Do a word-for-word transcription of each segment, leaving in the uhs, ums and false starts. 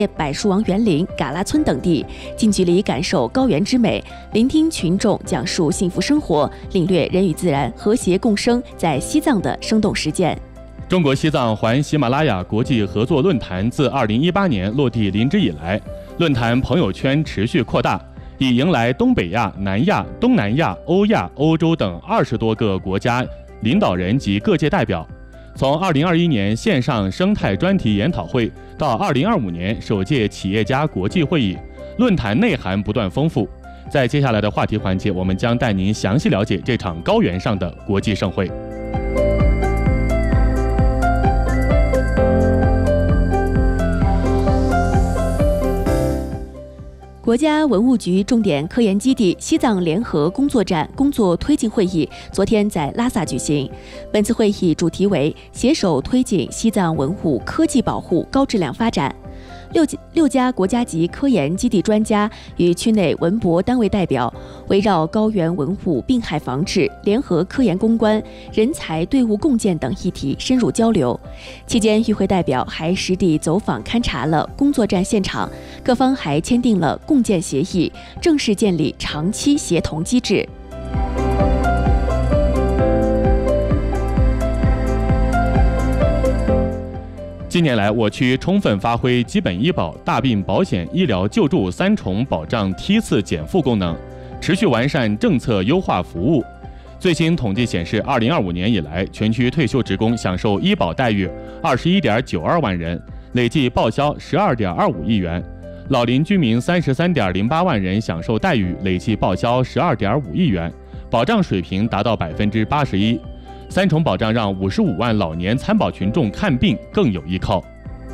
柏树王园林、嘎拉村等地，近距离感受高原之美，聆听群众讲述幸福生活，领略人与自然和谐共生在西藏的生动实践。 中国西藏环喜马拉雅国际合作论坛自二零一八年落地林芝以来，论坛朋友圈持续扩大，已迎来东北亚、南亚、东南亚、欧亚、欧洲等二十多个国家领导人及各界代表。从二零二一年线上生态专题研讨会到二零二五年首届企业家国际会议，论坛内涵不断丰富。在接下来的话题环节，我们将带您详细了解这场高原上的国际盛会。 国家文物局重点科研基地西藏联合工作站工作推进会议昨天在拉萨举行。本次会议主题为携手推进西藏文物科技保护高质量发展。六六家国家级科研基地专家与区内文博单位代表围绕高原文物病害防治、联合科研攻关、人才队伍共建等议题深入交流。期间，与会代表还实地走访勘察了工作站现场，各方还签订了共建协议，正式建立长期协同机制。 近年来，我区充分发挥基本医保、大病保险、医疗救助三重保障梯次减负功能，持续完善政策优化服务。最新统计显示，二零二五年以来，全区退休职工享受医保待遇二十一点九二万人，累计报销十二点二五亿元；老龄居民三十三点零八万人享受待遇，累计报销十二点五亿元，保障水平达到百分之八十一。三重保障让五十五万老年参保群众看病更有依靠。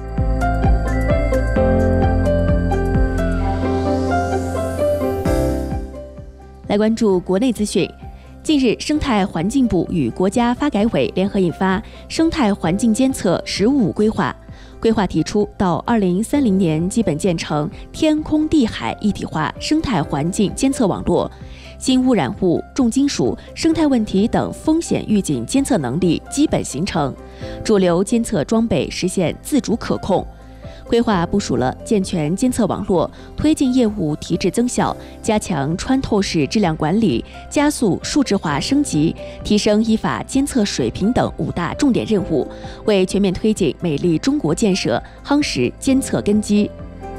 来关注国内资讯。近日，生态环境部与国家发改委联合印发《生态环境监测“十五五”规划》。规划提出，到二零三零年基本建成天空地海一体化生态环境监测网络，新污染物、重金属、生态问题等风险预警监测能力基本形成，主流监测装备实现自主可控。规划部署了健全监测网络、推进业务提质增效、加强穿透式质量管理、加速数字化升级、提升依法监测水平等五大重点任务，为全面推进美丽中国建设夯实监测根基。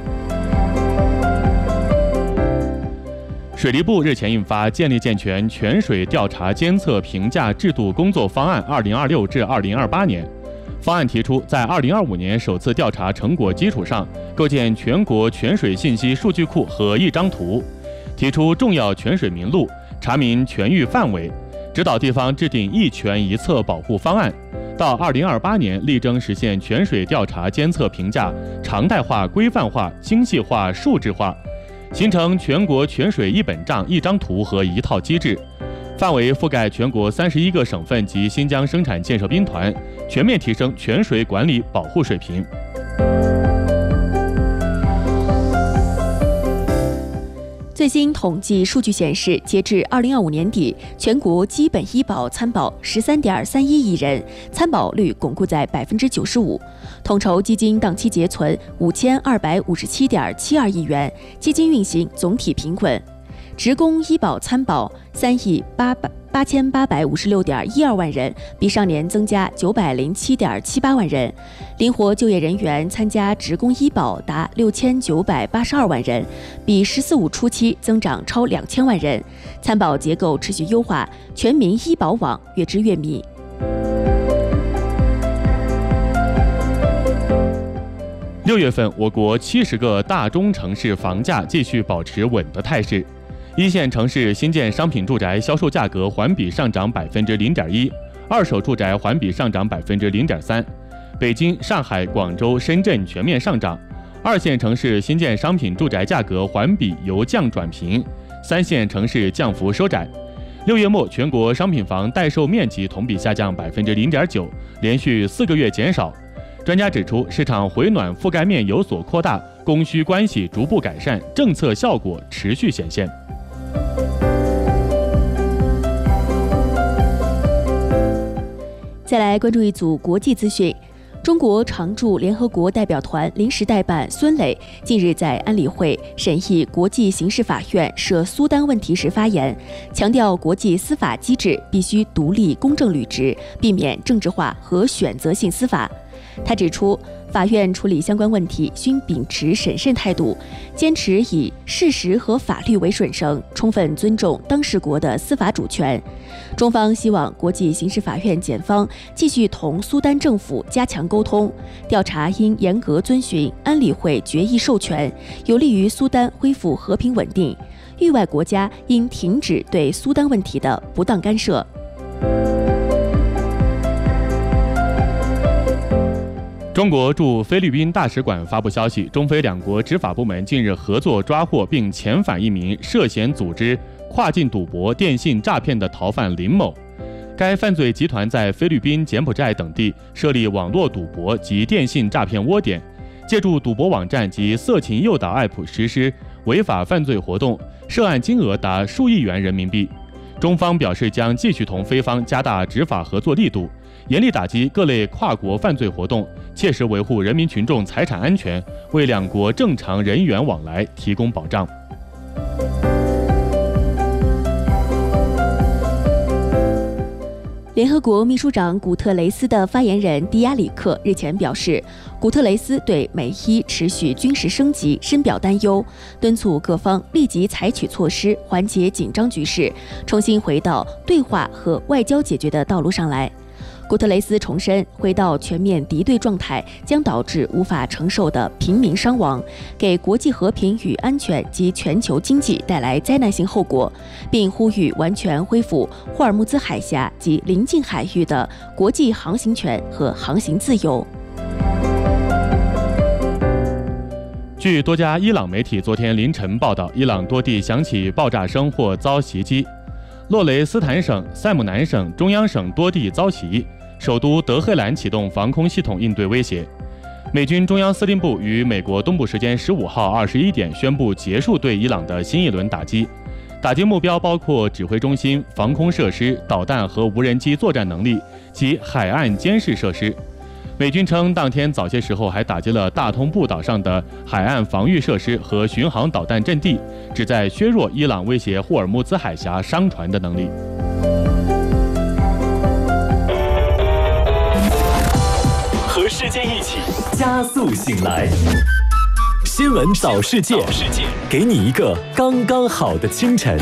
水利部日前印发《建立健全泉水调查监测评价制度工作方案（二零二六至二零二八年）》。方案提出，在二零二五年首次调查成果基础上，构建全国泉水信息数据库和一张图，提出重要泉水名录，查明泉域范围，指导地方制定一泉一测保护方案。到二零二八年，力争实现泉水调查监测评价常态化、规范化、精细化、数字化，形成全国泉水一本账、一张图和一套机制。范围覆盖全国三十一个省份及新疆生产建设兵团，全面提升泉水管理保护水平。 最新统计数据显示，截至二零二五年底，全国基本医保参保十三点三一亿人，参保率巩固在百分之九十五。统筹基金当期结存五千二百五十七点七二亿元，基金运行总体平稳。职工医保参保三亿八百八千八百五十六点一二万人，比上年增加九百零七点七八万人。灵活就业人员参加职工医保达六千九百八十二万人，比“十四五”初期增长超两千万人。参保结构持续优化，全民医保网越织越密。 六月份，我国七十个大中城市房价继续保持稳的态势。一线城市新建商品住宅销售价格环比上涨百分之零点一，二手住宅环比上涨百分之零点三。北京、上海、广州、深圳全面上涨。二线城市新建商品住宅价格环比由降转平，三线城市降幅收窄。六月末，全国商品房待售面积同比下降百分之零点九，连续四个月减少。专家指出，市场回暖覆盖面有所扩大，供需关系逐步改善，政策效果持续显现。 再来关注一组国际资讯。 中国常驻联合国代表团临时代办孙磊近日在安理会审议国际刑事法院涉苏丹问题时发言，强调国际司法机制必须独立、公正、履职，避免政治化和选择性司法。他指出，法院处理相关问题需秉持审慎态度，坚持以事实和法律为准绳，充分尊重当事国的司法主权。中方希望国际刑事法院检方继续同苏丹政府加强沟通，调查应严格遵循安理会决议授权，有利于苏丹恢复和平稳定。域外国家应停止对苏丹问题的不当干涉。 中国驻菲律宾大使馆发布消息，中菲两国执法部门近日合作抓获并遣返一名涉嫌组织跨境赌博、电信诈骗的逃犯林某。该犯罪集团在菲律宾、柬埔寨等地设立网络赌博及电信诈骗窝点，借助赌博网站及色情诱导 App 实施违法犯罪活动，涉案金额达数亿元人民币。中方表示将继续同菲方加大执法合作力度，严厉打击各类跨国犯罪活动，切实维护人民群众财产安全，为两国正常人员往来提供保障。 联合国秘书长古特雷斯的发言人迪亚里克日前表示，古特雷斯对美伊持续军事升级深表担忧，敦促各方立即采取措施缓解紧张局势，重新回到对话和外交解决的道路上来。古特雷斯重申，回到全面敌对状态将导致无法承受的平民伤亡，给国际和平与安全及全球经济带来灾难性后果，并呼吁完全恢复霍尔木兹海峡及邻近海域的国际航行权和航行自由。 据多家伊朗媒体昨天凌晨报道，伊朗多地响起爆炸声或遭袭击，洛雷斯坦省、塞姆南省中央省多地遭袭，首都德黑兰启动防空系统应对威胁。美军中央司令部于美国东部时间十五号二十一点宣布结束对伊朗的新一轮打击，打击目标包括指挥中心、防空设施、导弹和无人机作战能力及海岸监视设施。美军称，当天早些时候还打击了大通布岛上的海岸防御设施和巡航导弹阵地，旨在削弱伊朗威胁霍尔木兹海峡商船的能力。 和世界一起加速醒来，新闻早世界，给你一个刚刚好的清晨。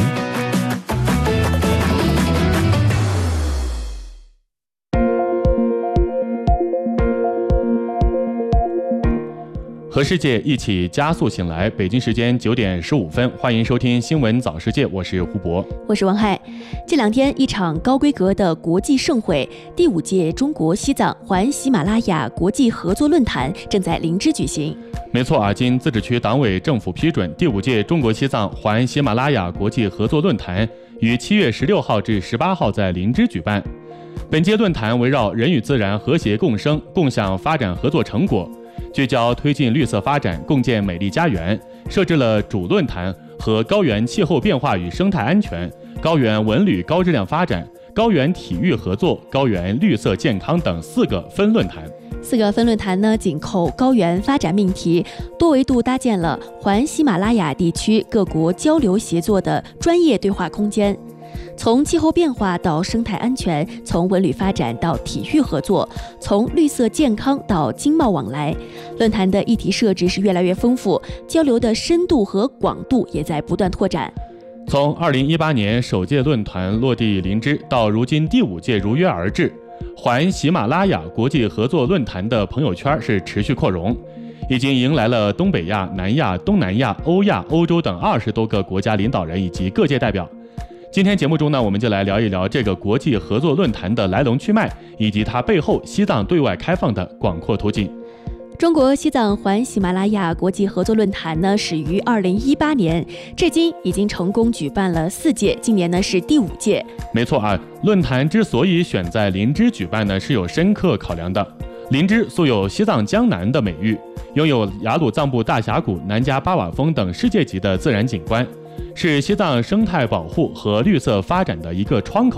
和世界一起加速醒来，北京时间九点十五分，欢迎收听新闻早世界，我是胡博， 我是王海。这两天，一场高规格的国际盛会——第五届中国西藏环喜马拉雅国际合作论坛正在林芝举行。 没错啊，经自治区党委政府批准，第五届中国西藏环喜马拉雅国际合作论坛于七月十六号至十八号在林芝举办。本届论坛围绕人与自然和谐共生，共享发展合作成果，聚焦推进绿色发展，共建美丽家园，设置了主论坛和高原气候变化与生态安全、高原文旅高质量发展、高原体育合作、高原绿色健康等四个分论坛。 四个分论坛呢，紧扣高原发展命题，多维度搭建了环喜马拉雅地区各国交流协作的专业对话空间。从气候变化到生态安全，从文旅发展到体育合作，从绿色健康到经贸往来，论坛的议题设置是越来越丰富，交流的深度和广度也在不断拓展。 从二零一八年首届论坛落地林芝到如今第五届如约而至，环喜马拉雅国际合作论坛的朋友圈是持续扩容，已经迎来了东北亚、南亚、东南亚、欧亚、欧洲等二十多个国家领导人以及各界代表。今天节目中呢，我们就来聊一聊这个国际合作论坛的来龙去脉，以及它背后西藏对外开放的广阔途径。 中国西藏环喜马拉雅国际合作论坛呢，始于二零一八年，至今已经成功举办了四届，今年呢是第五届。 没错啊，论坛之所以选在林芝举办呢，是有深刻考量的。林芝素有西藏江南的美誉，拥有雅鲁藏布大峡谷、南迦巴瓦峰等世界级的自然景观，是西藏生态保护和绿色发展的一个窗口，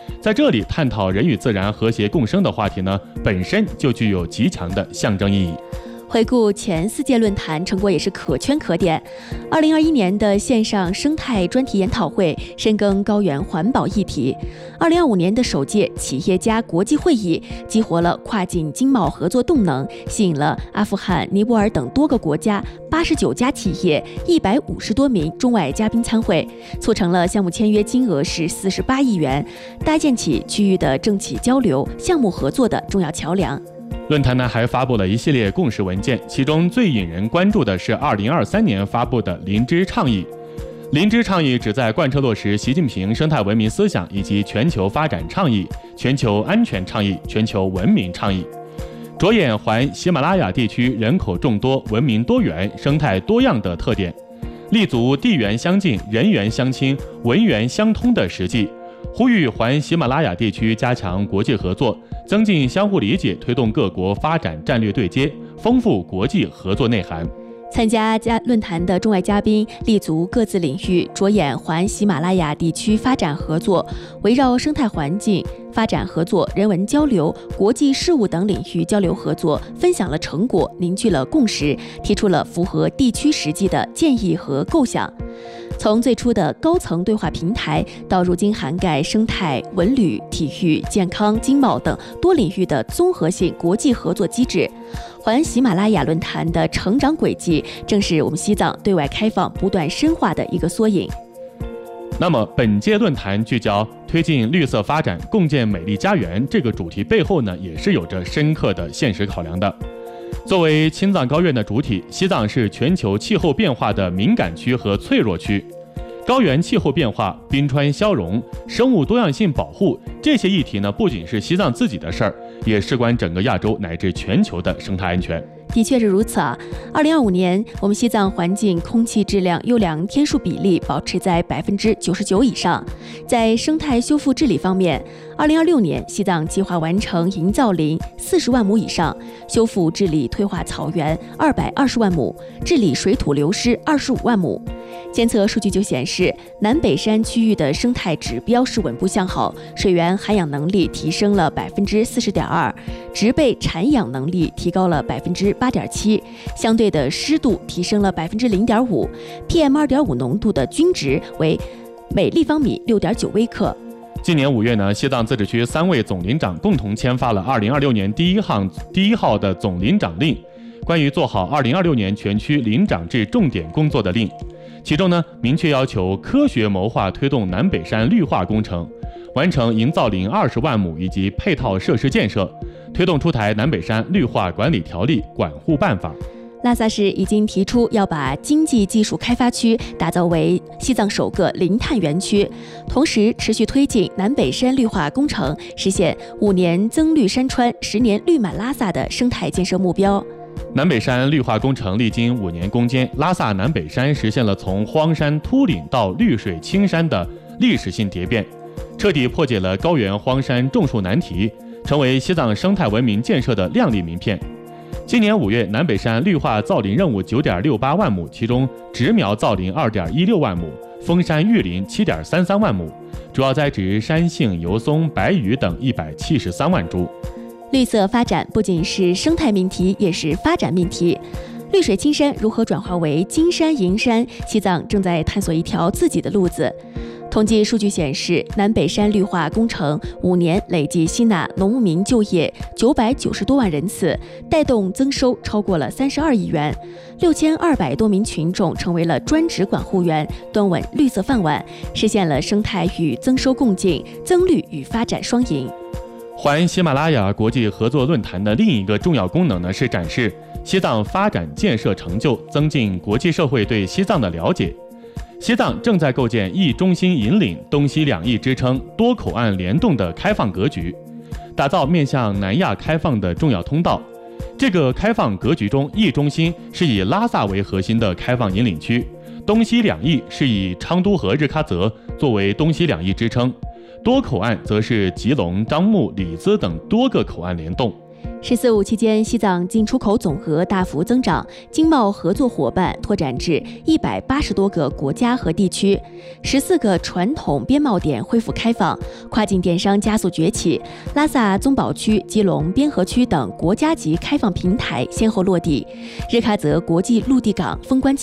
在这里探讨人与自然和谐共生的话题呢，本身就具有极强的象征意义。 回顾前四届论坛，成果也是可圈可点。二零二一年的线上生态专题研讨会深耕高原环保议题；二零二五年的首届企业家国际会议激活了跨境经贸合作动能，吸引了阿富汗、尼泊尔等多个国家八十九家企业、一百五十多名中外嘉宾参会，促成了项目签约金额是四十八亿元，搭建起区域的政企交流、项目合作的重要桥梁。 论坛呢还发布了一系列共识文件，其中最引人关注的是二零二三年发布的林芝倡议。林芝倡议旨在贯彻落实习近平生态文明思想以及全球发展倡议、全球安全倡议、全球文明倡议，着眼环喜马拉雅地区人口众多、文明多元、生态多样的特点，立足地缘相近、人缘相亲、文缘相通的实际，呼吁环喜马拉雅地区加强国际合作，增进相互理解，推动各国发展战略对接，丰富国际合作内涵。 参加加论坛的中外嘉宾立足各自领域，着眼环喜马拉雅地区发展合作，围绕生态环境发展合作、人文交流、国际事务等领域交流合作，分享了成果，凝聚了共识，提出了符合地区实际的建议和构想。从最初的高层对话平台，到如今涵盖生态、文旅、体育、健康、经贸等多领域的综合性国际合作机制，环喜马拉雅论坛的成长轨迹，正是我们西藏对外开放不断深化的一个缩影。 那么本届论坛聚焦推进绿色发展、共建美丽家园这个主题背后呢，也是有着深刻的现实考量的。作为青藏高原的主体，西藏是全球气候变化的敏感区和脆弱区。高原气候变化、冰川消融、生物多样性保护这些议题呢，不仅是西藏自己的事儿，也事关整个亚洲乃至全球的生态安全。 的确是如此啊！二零二五年，我们西藏环境空气质量优良天数比例保持在百分之九十九以上。在生态修复治理方面，二零二六年西藏计划完成营造林四十万亩以上，修复治理退化草原二百二十万亩，治理水土流失二十五万亩。监测数据就显示，南北山区域的生态指标是稳步向好，水源涵养能力提升了百分之四十点二，植被产养能力提高了百分之八点七，相对的湿度提升了百分之零点五 ，P M 二点五浓度的均值为每立方米六点九微克。 今年五月呢，西藏自治区三位总林长共同签发了二零二六年第一号第一号的总林长令，关于做好二零二六年全区林长制重点工作的令。其中呢，明确要求科学谋划推动南北山绿化工程，完成营造林二十万亩以及配套设施建设，推动出台南北山绿化管理条例管护办法。 拉萨市已经提出要把经济技术开发区打造为西藏首个林碳园区，同时持续推进南北山绿化工程，实现五年增绿山川、十年绿满拉萨的生态建设目标。 南北山绿化工程历经五年攻坚，拉萨南北山实现了从荒山秃岭到绿水青山的历史性蝶变，彻底破解了高原荒山种树难题，成为西藏生态文明建设的亮丽名片。今年五月，南北山绿化造林任务 九点六八万亩，其中植苗造林 二点一六万亩，封山育林 七点三三万亩，主要栽植山杏、油松、白榆等一百七十三万株。 绿色发展不仅是生态命题，也是发展命题。绿水青山如何转化为金山银山？西藏正在探索一条自己的路子。统计数据显示，南北山绿化工程五年累计吸纳农牧民就业九百九十多万人次，带动增收超过了三十二亿元，六千二百多名群众成为了专职管护员，端稳绿色饭碗，实现了生态与增收共进，增绿与发展双赢。 环喜马拉雅国际合作论坛的另一个重要功能呢，是展示西藏发展建设成就，增进国际社会对西藏的了解。西藏正在构建一中心引领、东西两翼支撑、多口岸联动的开放格局，打造面向南亚开放的重要通道。这个开放格局中，一中心是以拉萨为核心的开放引领区，东西两翼是以昌都和日喀则作为东西两翼支撑，多口岸则是吉隆、樟木、里兹等多个口岸联动。 十四五期间，西藏进出口总额大幅增长，经贸合作伙伴拓展至一百八十多个国家和地区，十四个传统边贸点恢复开放，跨境电商加速崛起，拉萨宗保区、基隆边河区等国家级开放平台先后落地，日喀则国际陆地港封关期